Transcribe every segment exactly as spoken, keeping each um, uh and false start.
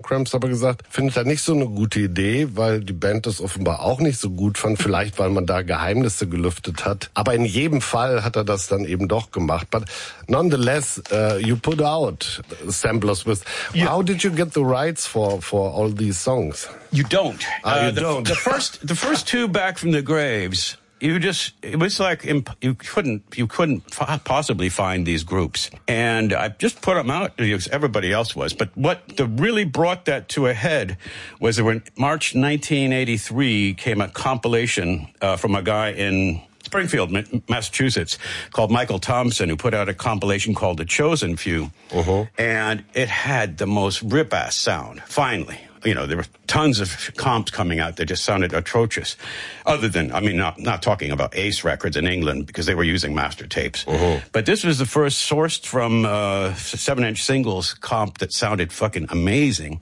Cramps aber gesagt, findet er nicht so eine gute Idee, weil die Band das offenbar auch nicht so gut fand. Vielleicht, weil man da Geheimnisse gelüftet hat. Aber in jedem Fall hat er das dann eben doch gemacht. But nonetheless, uh, you put out samplers with... Yeah. How did you get the rights for, for all these songs? You don't. Ah, you uh, the, don't. the first, the first two, Back from the Graves... You just, it was like, imp- you couldn't, you couldn't f- possibly find these groups. And I just put them out because everybody else was. But what the really brought that to a head was that when March nineteen eighty-three came a compilation uh, from a guy in Springfield, Massachusetts, called Michael Thompson, who put out a compilation called The Chosen Few. Uh-huh. And it had the most rip-ass sound, finally. You know, there were tons of comps coming out that just sounded atrocious. Other than, I mean, not not talking about Ace Records in England because they were using master tapes. Uh-huh. But this was the first sourced from uh, seven-inch singles comp that sounded fucking amazing.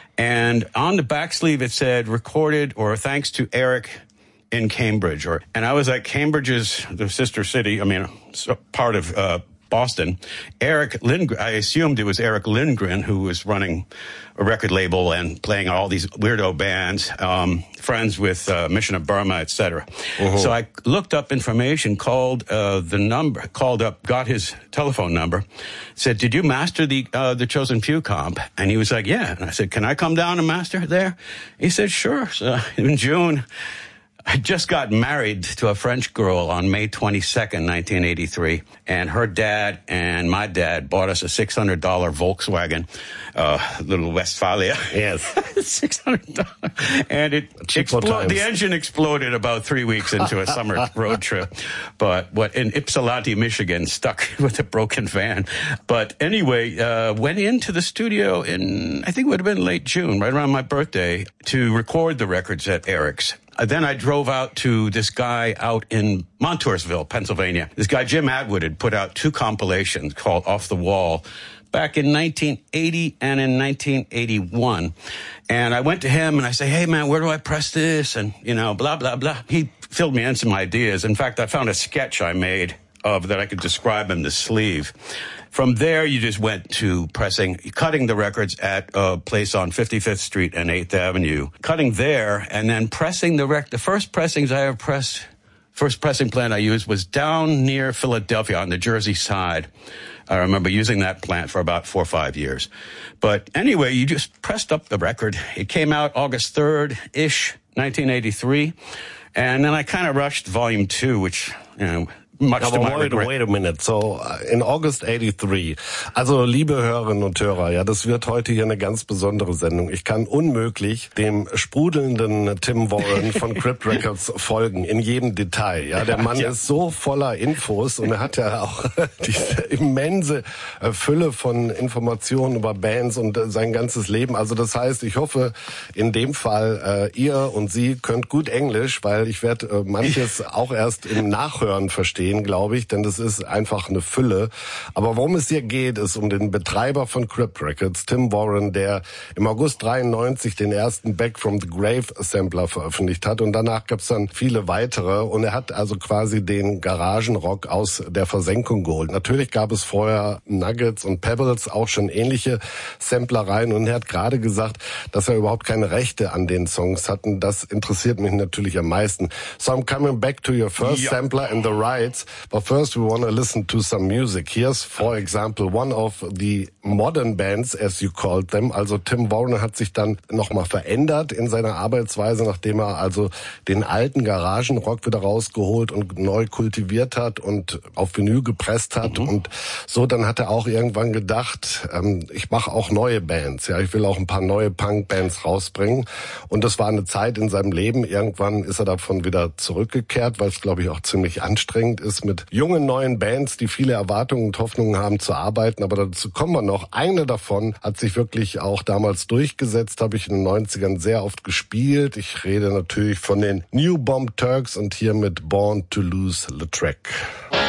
And on the back sleeve it said, recorded or thanks to Eric in Cambridge. Or And I was like, Cambridge is the sister city, I mean, part of... Uh, Boston. Eric Lindgren, I assumed it was Eric Lindgren who was running a record label and playing all these weirdo bands, um, friends with uh, Mission of Burma, et cetera. Uh-huh. So I looked up information, called uh, the number, called up, got his telephone number, said, did you master the uh, the Chosen Few comp? And he was like, yeah. And I said, can I come down and master there? He said, sure. So in June, I just got married to a French girl on May twenty-second, nineteen eighty-three, and her dad and my dad bought us a six hundred dollars Volkswagen, uh, little Westfalia. Yes. six hundred dollars. And it explo- the engine exploded about three weeks into a summer road trip. But what in Ypsilanti, Michigan, stuck with a broken van. But anyway, uh, went into the studio in, I think it would have been late June, right around my birthday, to record the records at Eric's. Then I drove out to this guy out in Montoursville, Pennsylvania. This guy, Jim Atwood, had put out two compilations called Off the Wall back in nineteen eighty and in nineteen eighty-one. And I went to him and I say, hey, man, where do I press this? And, you know, blah, blah, blah. He filled me in some ideas. In fact, I found a sketch I made of that I could describe in the sleeve. From there, you just went to pressing, cutting the records at a place on fifty-fifth Street and eighth Avenue, cutting there, and then pressing the rec. The first pressings I ever pressed, first pressing plant I used was down near Philadelphia on the Jersey side. I remember using that plant for about four or five years. But anyway, you just pressed up the record. It came out August third-ish, nineteen eighty-three. And then I kind of rushed volume two, which, you know, much Aber to my wait, regret. wait a minute. So, in August eighty-three. Also, liebe Hörerinnen und Hörer, ja, das wird heute hier eine ganz besondere Sendung. Ich kann unmöglich dem sprudelnden Tim Warren von Crypt Records folgen, in jedem Detail. Ja, der Mann ja. ist so voller Infos und er hat ja auch diese immense Fülle von Informationen über Bands und sein ganzes Leben. Also, das heißt, ich hoffe, in dem Fall, äh, ihr und Sie könnt gut Englisch, weil ich werde äh, manches auch erst im Nachhören verstehen, glaube ich, denn das ist einfach eine Fülle. Aber worum es hier geht, ist um den Betreiber von Crypt Records, Tim Warren, der im August dreiundneunzig den ersten Back from the Grave Sampler veröffentlicht hat und danach gab es dann viele weitere und er hat also quasi den Garagenrock aus der Versenkung geholt. Natürlich gab es vorher Nuggets und Pebbles, auch schon ähnliche Samplereien und er hat gerade gesagt, dass er überhaupt keine Rechte an den Songs hatten. Das interessiert mich natürlich am meisten. So I'm coming back to your first ja. sampler and the rights. But first we want to listen to some music. Here's, for example, one of the modern bands, as you called them. Also Tim Warren hat sich dann nochmal verändert in seiner Arbeitsweise, nachdem er also den alten Garagenrock wieder rausgeholt und neu kultiviert hat und auf Vinyl gepresst hat. Mhm. Und so dann hat er auch irgendwann gedacht, ähm, ich mache auch neue Bands. Ja, ich will auch ein paar neue Punk-Bands rausbringen. Und das war eine Zeit in seinem Leben. Irgendwann ist er davon wieder zurückgekehrt, weil es, glaube ich, auch ziemlich anstrengend ist, mit jungen, neuen Bands, die viele Erwartungen und Hoffnungen haben, zu arbeiten. Aber dazu kommen wir noch. Eine davon hat sich wirklich auch damals durchgesetzt, habe ich in den neunzigern sehr oft gespielt. Ich rede natürlich von den New Bomb Turks und hier mit Born to Lose the Track.